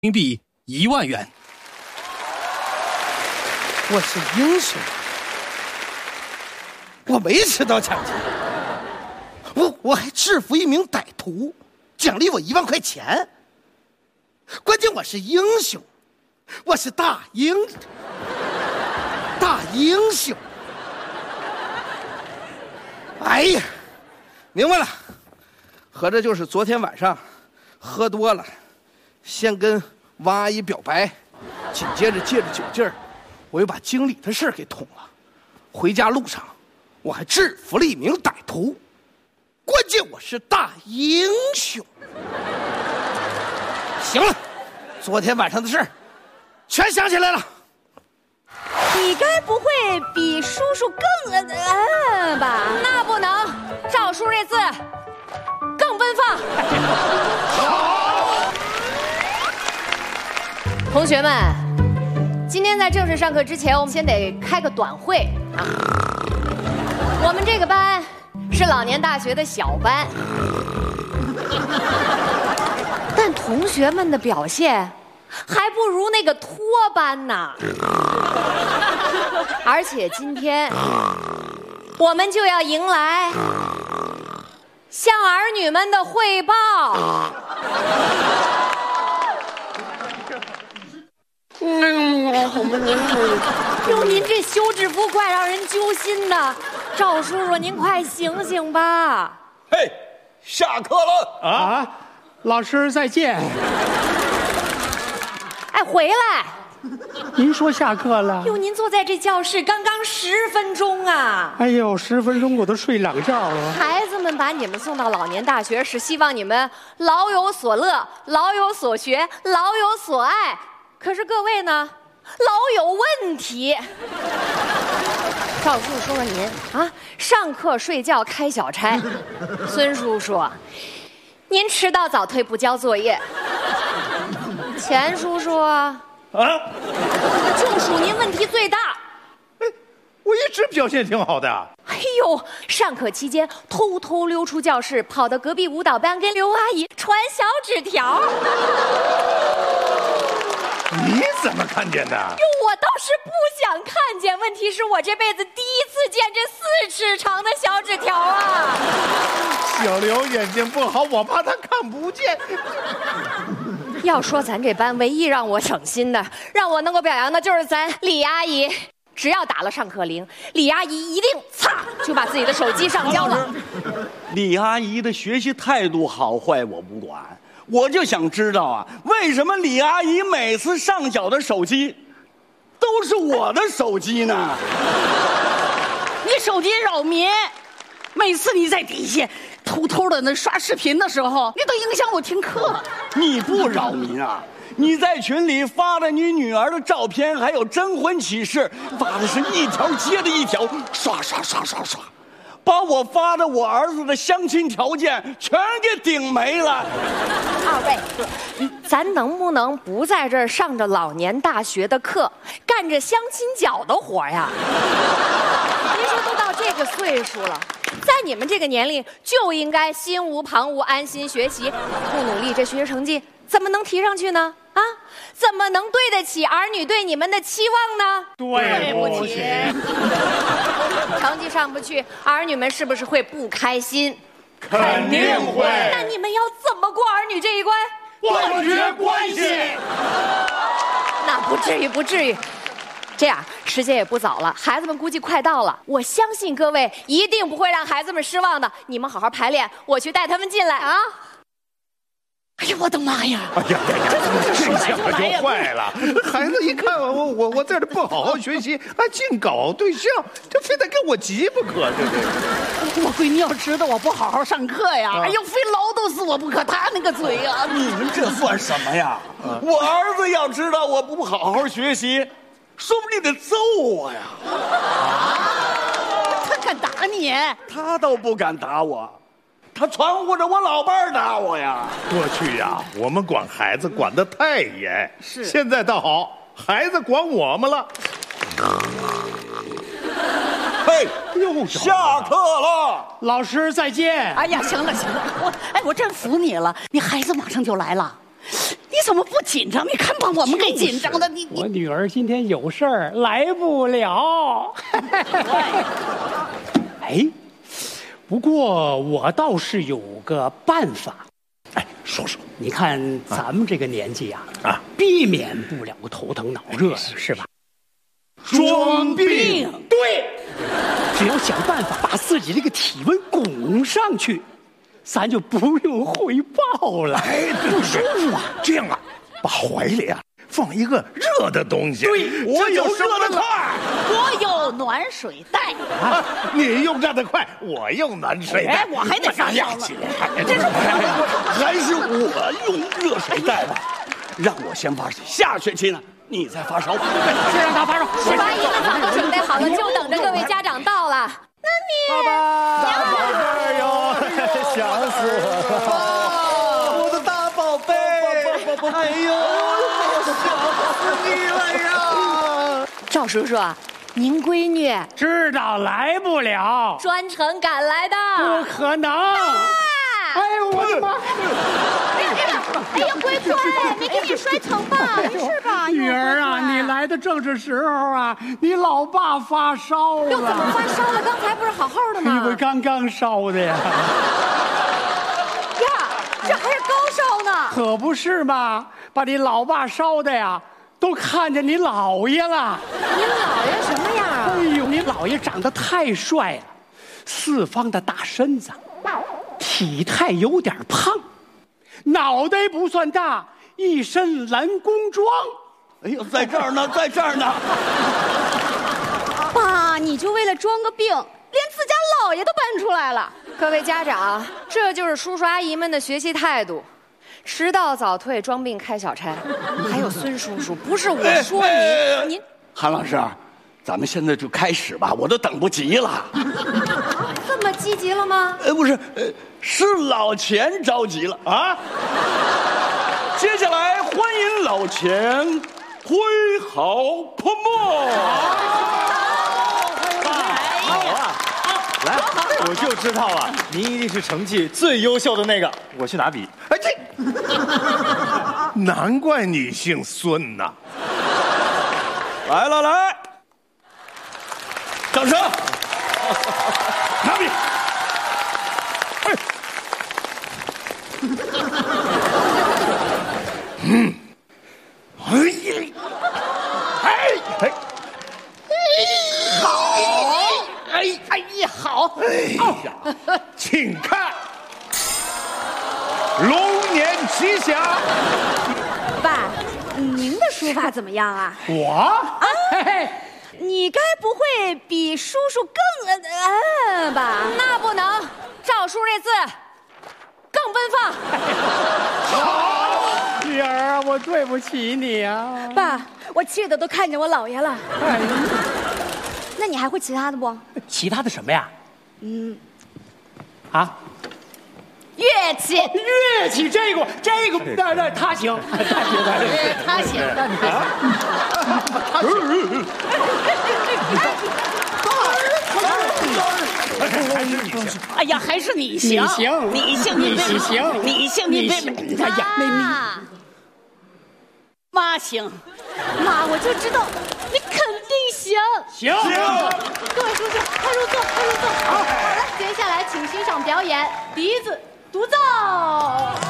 民币10000元。 我是英雄，我没吃到抢劫，我还制服一名歹徒，奖励我1万块钱。关键我是英雄，我是大英雄。哎呀，明白了，合着就是昨天晚上喝多了，先跟王阿姨表白，紧接着借着酒劲儿，我又把经理的事儿给捅了。回家路上，我还制服了一名歹徒，关键我是大英雄。行了，昨天晚上的事儿全想起来了。 你该不会比叔叔更吧？那不能，赵叔这字更奔放。同学们，今天在正式上课之前，我们先得开个短会啊。我们这个班是老年大学的小班，但同学们的表现还不如那个托班呢。而且今天我们就要迎来向儿女们的汇报。哟，您这休止符怪让人揪心的，赵叔叔您快醒醒吧！ 嘿，下课了啊！老师再见。 哎，回来！ 您说下课了？ 哟，您坐在这教室刚刚10分钟啊！ 哎呦，10分钟我都睡2觉了。 孩子们把你们送到老年大学，是希望你们老有所乐、老有所学、老有所爱。可是各位呢，老有问题。赵叔叔说您啊，上课睡觉开小差。孙叔叔，您迟到早退不交作业。钱叔叔啊，就属您问题最大。 我一直表现挺好的。 哎呦，上课期间偷偷溜出教室，跑到隔壁舞蹈班跟刘阿姨传小纸条。 你怎么看见的？ 哟，我倒是不想看见，问题是我这辈子第一次见这4尺长的小纸条啊！ 小刘眼睛不好，我怕他看不见。 要说咱这班唯一让我省心的，让我能够表扬的就是咱李阿姨。只要打了上课铃，李阿姨一定擦就把自己的手机上交了。 李阿姨的学习态度好坏我不管，我就想知道啊，为什么李阿姨每次上缴的手机都是我的手机呢？ 你手机扰民，每次你在底下偷偷的那刷视频的时候，你都影响我听课。 你不扰民啊？你在群里发了你女儿的照片，还有征婚启事，发的是一条接着一条，刷刷刷刷刷，把我发的我儿子的相亲条件全给顶没了。 二位，咱能不能不在这儿上着老年大学的课，干着相亲角的活呀？别说都到这个岁数了，在你们这个年龄就应该心无旁骛，安心学习。不努力，这学习成绩怎么能提上去呢？啊，怎么能对得起儿女对你们的期望呢？ 对不起。 成绩上不去，儿女们是不是会不开心？ 肯定会。 那你们要怎么过儿女这一关？ 断绝关系。 那不至于，不至于。这样，时间也不早了，孩子们估计快到了。我相信各位一定不会让孩子们失望的。你们好好排练，我去带他们进来啊！ 哎呀，我的妈呀！ 哎呀呀呀，这下可就坏了。孩子一看我在这不好好学习，还净搞对象，这非得跟我急不可。这我闺女要知道我不好好上课呀，哎呦，非唠叨死我不可。她那个嘴呀， 你们这算什么呀？我儿子要知道我不好好学习，说不定得揍我呀。 他敢打你？ 他倒不敢打我，他传呼着我老伴儿打我呀。 过去呀，我们管孩子管得太严， 是。 现在倒好，孩子管我们了。 嘿，下课了， 老师再见。 哎呀，行了行了，我真服你了，你孩子马上就来了，你怎么不紧张？你看把我们给紧张的， 我女儿今天有事儿来不了。哎，不过我倒是有个办法。 哎，说说。 你看咱们这个年纪避免不了头疼脑热，是吧？ 装病。 对，只要想办法把自己这个体温拱上去，咱就不用汇报了。 哎，不舒服啊！这样啊，把怀里放一个热的东西。 对， 我有热的快， 我有暖水袋。 你用热的快，我用暖水袋。 哎，我还得上药呢。 还是我用热水袋吧，让我先发水，下学期呢你再发烧。 是让他发烧。 叔叔阿姨们早都准备好了，就等着各位家长到了。 爸爸，大宝贝哟，想死我了！我的大宝贝，哎呦，想死你了呀！ 赵叔叔，您闺女知道来不了， 专程赶来的， 不可能。哎呦，我的妈！ 哎呀，乖乖，没给你摔疼吧？没事吧？ 女儿啊，你来的正是时候啊！你老爸发烧了。 又怎么发烧了？刚才不是好好的吗？ 你不刚刚烧的呀？ 呀，这还是高烧呢。 可不是嘛，把你老爸烧的呀，都看见你姥爷了。 您姥爷什么样啊？ 哎呦，你姥爷长得太帅了，四方的大身子，体态有点胖，脑袋不算大，一身蓝工装。 哎呦，在这儿呢，在这儿呢。 爸，你就为了装个病，连自家姥爷都搬出来了。各位家长，这就是叔叔阿姨们的学习态度，迟到早退，装病开小差。还有孙叔叔，不是我说您， 韩老师，咱们现在就开始吧，我都等不及了。 这么积极了吗？ 不是，是老钱着急了啊。接下来欢迎老钱挥毫泼墨。 来，我就知道了，您一定是成绩最优秀的那个。我去拿笔。 哎，这难怪你姓孙呐！ 来了，来，掌声！拿笔。 好， 请看，龙年吉祥。 爸，您的书法怎么样啊？ 我嘿嘿， 你该不会比叔叔更吧？那不能，赵叔这字更奔放。 好，女儿啊，我对不起你啊。 爸，我气得都看见我姥爷了。 哎， 那你还会其他的不？ 其他的什么呀？啊， 乐器。 乐器这个，那他行， 他行。哎呀，还是你行，你行，哎呀，妈行， 妈，我就知道你肯定行。 行。 各位叔叔，快入座，快入座。好了，接下来请欣赏表演《笛子独奏》。